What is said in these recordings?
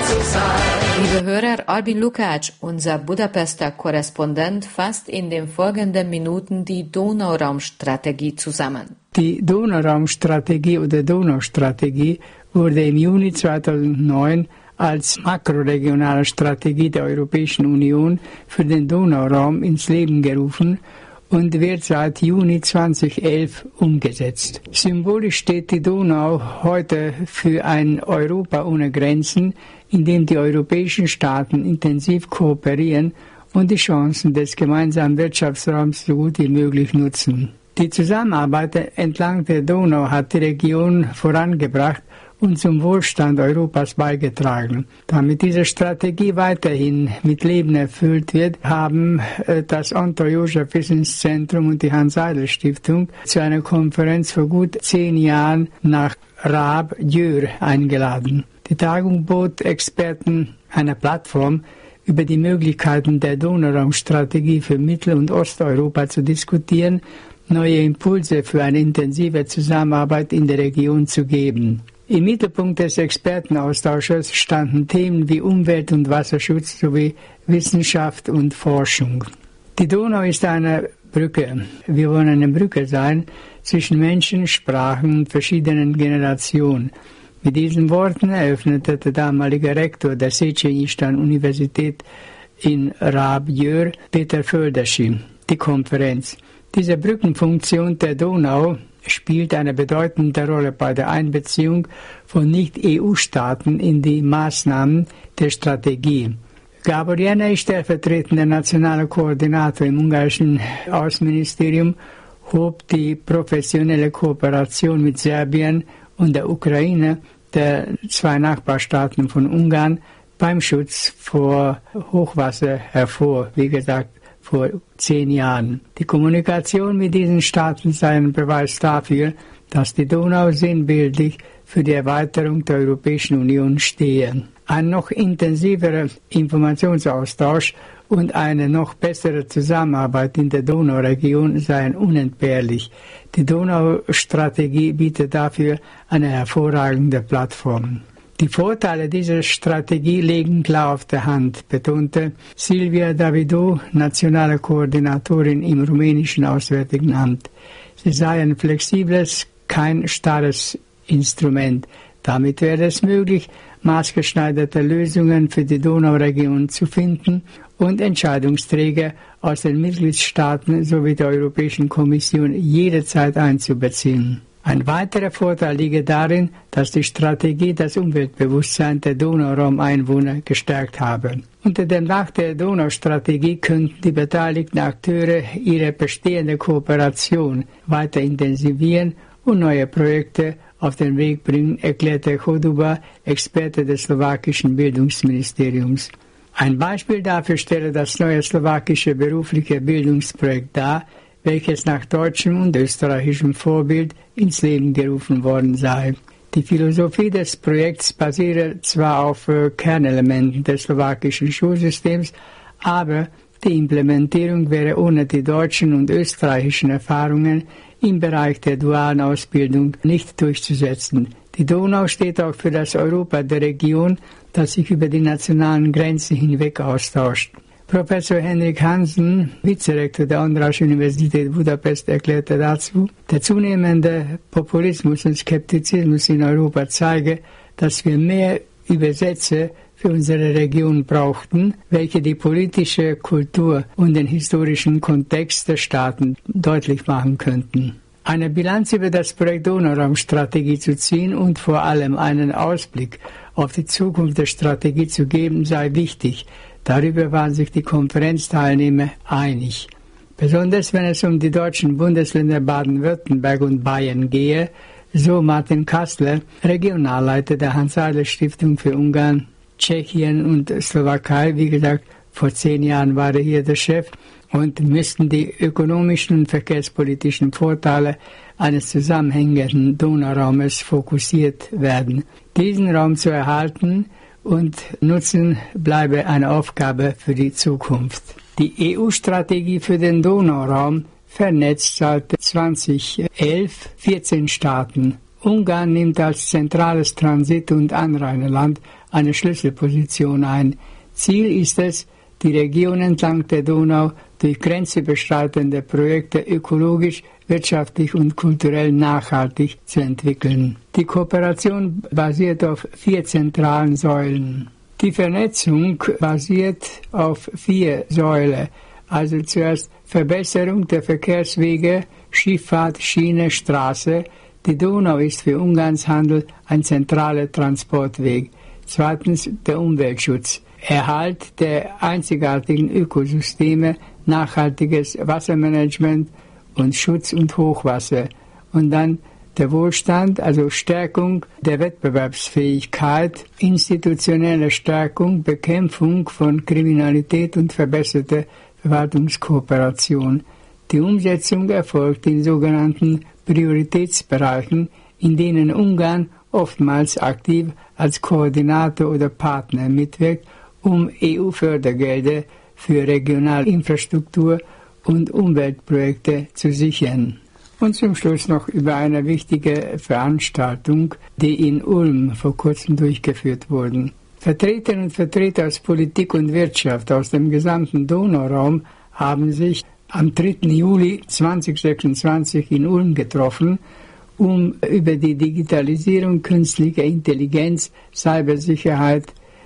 zu sein. Liebe Hörer, Albin Lukács, unser Budapester Korrespondent, fasst in den folgenden Minuten die Donauraumstrategie zusammen. Die Donauraumstrategie oder Donaustrategie wurde im Juni 2009 als makroregionale Strategie der Europäischen Union für den Donauraum ins Leben gerufen und wird seit Juni 2011 umgesetzt. Symbolisch steht die Donau heute für ein Europa ohne Grenzen, in dem die europäischen Staaten intensiv kooperieren und die Chancen des gemeinsamen Wirtschaftsraums so gut wie möglich nutzen. Die Zusammenarbeit entlang der Donau hat die Region vorangebracht und zum Wohlstand Europas beigetragen. Damit diese Strategie weiterhin mit Leben erfüllt wird, haben das Anton-Joseph-Wissenszentrum und die Hans-Seidel-Stiftung zu einer Konferenz vor gut 10 Jahren nach Raab-Győr eingeladen. Die Tagung bot Experten eine Plattform, über die Möglichkeiten der Donauraumstrategie für Mittel- und Osteuropa zu diskutieren, neue Impulse für eine intensive Zusammenarbeit in der Region zu geben. Im Mittelpunkt des Expertenaustausches standen Themen wie Umwelt- und Wasserschutz sowie Wissenschaft und Forschung. Die Donau ist eine Brücke. Wir wollen eine Brücke sein zwischen Menschen, Sprachen und verschiedenen Generationen. Mit diesen Worten eröffnete der damalige Rektor der Széchenyi-Universität in Raab-Győr, Peter Földessy, die Konferenz. Diese Brückenfunktion der Donau spielt eine bedeutende Rolle bei der Einbeziehung von Nicht-EU-Staaten in die Maßnahmen der Strategie. Gábor Jenei, stellvertretender nationaler Koordinator im ungarischen Außenministerium, hob die professionelle Kooperation mit Serbien und der Ukraine, der 2 Nachbarstaaten von Ungarn, beim Schutz vor Hochwasser hervor, wie gesagt, vor 10 Jahren. Die Kommunikation mit diesen Staaten sei ein Beweis dafür, dass die Donau sinnbildlich für die Erweiterung der Europäischen Union stehe. Ein noch intensiverer Informationsaustausch und eine noch bessere Zusammenarbeit in der Donauregion seien unentbehrlich. Die Donaustrategie bietet dafür eine hervorragende Plattform. Die Vorteile dieser Strategie liegen klar auf der Hand, betonte Silvia Davidou, nationale Koordinatorin im rumänischen Auswärtigen Amt. Sie sei ein flexibles, kein starres Instrument. Damit wäre es möglich, maßgeschneiderte Lösungen für die Donauregion zu finden und Entscheidungsträger aus den Mitgliedstaaten sowie der Europäischen Kommission jederzeit einzubeziehen. Ein weiterer Vorteil liege darin, dass die Strategie das Umweltbewusstsein der Donauraumeinwohner gestärkt habe. Unter dem Dach der Donaustrategie könnten die beteiligten Akteure ihre bestehende Kooperation weiter intensivieren und neue Projekte auf den Weg bringen, erklärte Choduba, Experte des slowakischen Bildungsministeriums. Ein Beispiel dafür stelle das neue slowakische berufliche Bildungsprojekt dar, welches nach deutschem und österreichischem Vorbild ins Leben gerufen worden sei. Die Philosophie des Projekts basiere zwar auf Kernelementen des slowakischen Schulsystems, aber die Implementierung wäre ohne die deutschen und österreichischen Erfahrungen im Bereich der dualen Ausbildung nicht durchzusetzen. Die Donau steht auch für das Europa der Region, das sich über die nationalen Grenzen hinweg austauscht. Professor Henrik Hansen, Vizerektor der András-Universität Budapest, erklärte dazu, der zunehmende Populismus und Skeptizismus in Europa zeige, dass wir mehr Übersetzer für unsere Region brauchten, welche die politische Kultur und den historischen Kontext der Staaten deutlich machen könnten. Eine Bilanz über das Projekt Donauraumstrategie zu ziehen und vor allem einen Ausblick auf die Zukunft der Strategie zu geben, sei wichtig. Darüber waren sich die Konferenzteilnehmer einig. Besonders wenn es um die deutschen Bundesländer Baden-Württemberg und Bayern gehe, so Martin Kastler, Regionalleiter der Hans-Seidel-Stiftung für Ungarn, Tschechien und Slowakei, wie gesagt, vor 10 Jahren war er hier der Chef, und müssten die ökonomischen und verkehrspolitischen Vorteile eines zusammenhängenden Donauraumes fokussiert werden. Diesen Raum zu erhalten und nutzen bleibe eine Aufgabe für die Zukunft. Die EU-Strategie für den Donauraum vernetzt seit 2011 14 Staaten Ungarn nimmt als zentrales Transit- und Anrainerland eine Schlüsselposition ein. Ziel ist es, die Region entlang der Donau durch grenzüberschreitende Projekte ökologisch, wirtschaftlich und kulturell nachhaltig zu entwickeln. Die Kooperation basiert auf 4 zentralen Säulen. Die Vernetzung basiert auf 4 Säulen, also zuerst Verbesserung der Verkehrswege, Schifffahrt, Schiene, Straße. Die Donau ist für Ungarns Handel ein zentraler Transportweg. Zweitens der Umweltschutz, Erhalt der einzigartigen Ökosysteme, nachhaltiges Wassermanagement und Schutz und Hochwasser. Und dann der Wohlstand, also Stärkung der Wettbewerbsfähigkeit, institutionelle Stärkung, Bekämpfung von Kriminalität und verbesserte Verwaltungskooperation. Die Umsetzung erfolgt in sogenannten Prioritätsbereichen, in denen Ungarn oftmals aktiv als Koordinator oder Partner mitwirkt, um EU-Fördergelder für Regionalinfrastruktur und Umweltprojekte zu sichern. Und zum Schluss noch über eine wichtige Veranstaltung, die in Ulm vor kurzem durchgeführt wurde. Vertreterinnen und Vertreter aus Politik und Wirtschaft aus dem gesamten Donauraum haben sich am 3. Juli 2026 in Ulm getroffen, um über die Digitalisierung, künstliche Intelligenz, Cybersicherheit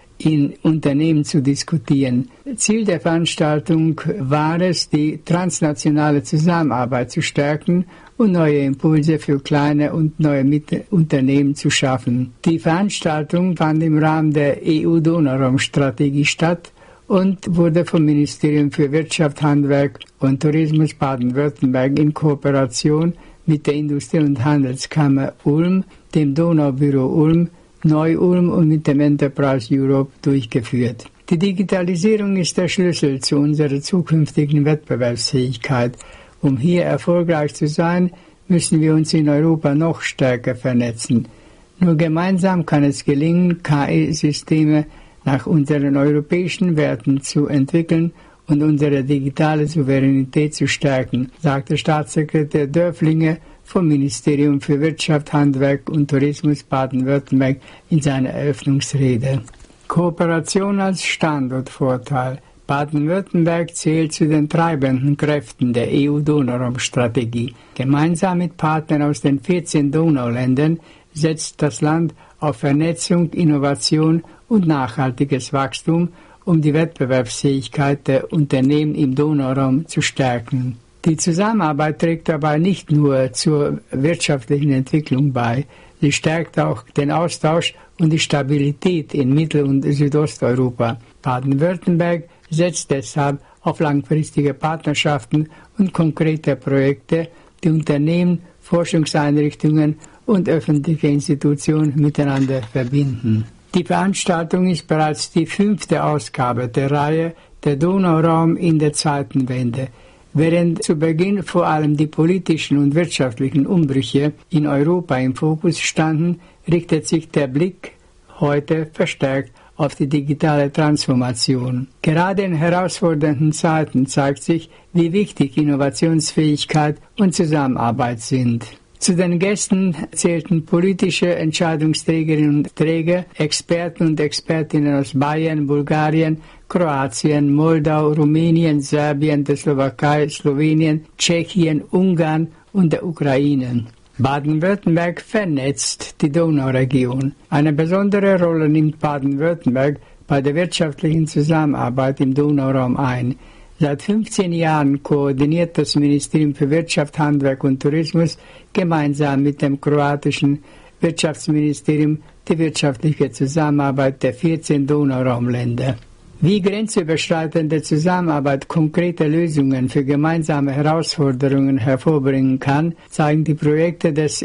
in Unternehmen zu diskutieren. Ziel der Veranstaltung war es, die transnationale Zusammenarbeit zu stärken und neue Impulse für kleine und neue Unternehmen zu schaffen. Die Veranstaltung fand im Rahmen der EU-Donauraum-Strategie statt und wurde vom Ministerium für Wirtschaft, Handwerk und Tourismus Baden-Württemberg in Kooperation mit der Industrie- und Handelskammer Ulm, dem Donaubüro Ulm, Neu-Ulm und mit dem Enterprise Europe durchgeführt. Die Digitalisierung ist der Schlüssel zu unserer zukünftigen Wettbewerbsfähigkeit. Um hier erfolgreich zu sein, müssen wir uns in Europa noch stärker vernetzen. Nur gemeinsam kann es gelingen, KI-Systeme nach unseren europäischen Werten zu entwickeln und unsere digitale Souveränität zu stärken, sagte Staatssekretär Dörflinger vom Ministerium für Wirtschaft, Handwerk und Tourismus Baden-Württemberg in seiner Eröffnungsrede. Kooperation als Standortvorteil. Baden-Württemberg zählt zu den treibenden Kräften der EU-Donauraum-Strategie. Gemeinsam mit Partnern aus den 14 Donauländern setzt das Land auf Vernetzung, Innovation und nachhaltiges Wachstum, um die Wettbewerbsfähigkeit der Unternehmen im Donauraum zu stärken. Die Zusammenarbeit trägt dabei nicht nur zur wirtschaftlichen Entwicklung bei, sie stärkt auch den Austausch und die Stabilität in Mittel- und Südosteuropa. Baden-Württemberg setzt deshalb auf langfristige Partnerschaften und konkrete Projekte, die Unternehmen, Forschungseinrichtungen und öffentliche Institutionen miteinander verbinden. Die Veranstaltung ist bereits die 5. Ausgabe der Reihe Der Donauraum in der Zeitenwende. Während zu Beginn vor allem die politischen und wirtschaftlichen Umbrüche in Europa im Fokus standen, richtet sich der Blick heute verstärkt auf die digitale Transformation. Gerade in herausfordernden Zeiten zeigt sich, wie wichtig Innovationsfähigkeit und Zusammenarbeit sind. Zu den Gästen zählten politische Entscheidungsträgerinnen und Träger, Experten und Expertinnen aus Bayern, Bulgarien, Kroatien, Moldau, Rumänien, Serbien, der Slowakei, Slowenien, Tschechien, Ungarn und der Ukraine. Baden-Württemberg vernetzt die Donauregion. Eine besondere Rolle nimmt Baden-Württemberg bei der wirtschaftlichen Zusammenarbeit im Donauraum ein. Seit 15 Jahren koordiniert das Ministerium für Wirtschaft, Handwerk und Tourismus gemeinsam mit dem kroatischen Wirtschaftsministerium die wirtschaftliche Zusammenarbeit der 14 Donauraumländer. Wie grenzüberschreitende Zusammenarbeit konkrete Lösungen für gemeinsame Herausforderungen hervorbringen kann, zeigen die Projekte des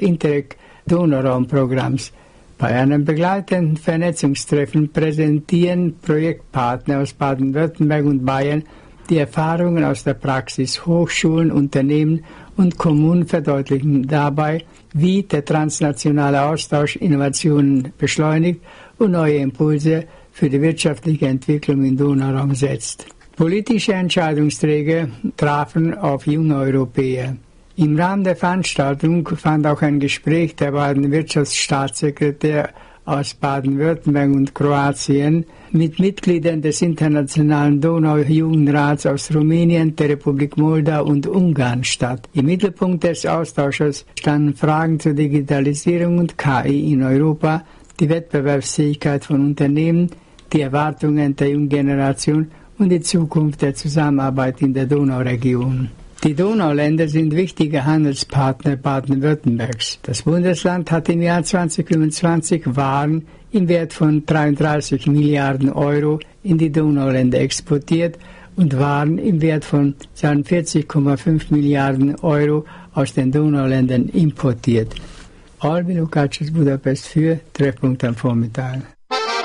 Interreg-Donauraum-Programms. Bei einem begleitenden Vernetzungstreffen präsentieren Projektpartner aus Baden-Württemberg und Bayern die Erfahrungen aus der Praxis. Hochschulen, Unternehmen und Kommunen verdeutlichen dabei, wie der transnationale Austausch Innovationen beschleunigt und neue Impulse für die wirtschaftliche Entwicklung im Donauraum setzt. Politische Entscheidungsträger trafen auf junge Europäer. Im Rahmen der Veranstaltung fand auch ein Gespräch der beiden Wirtschaftsstaatssekretäre aus Baden-Württemberg und Kroatien mit Mitgliedern des Internationalen Donau-Jugendrats aus Rumänien, der Republik Moldau und Ungarn statt. Im Mittelpunkt des Austausches standen Fragen zur Digitalisierung und KI in Europa, die Wettbewerbsfähigkeit von Unternehmen, die Erwartungen der jungen Generation und die Zukunft der Zusammenarbeit in der Donauregion. Die Donauländer sind wichtige Handelspartner Baden-Württembergs. Das Bundesland hat im Jahr 2025 Waren im Wert von 33 Milliarden Euro in die Donauländer exportiert und Waren im Wert von 42,5 Milliarden Euro aus den Donauländern importiert. Albin Lukács, Budapest für Treffpunkt am Vormittag.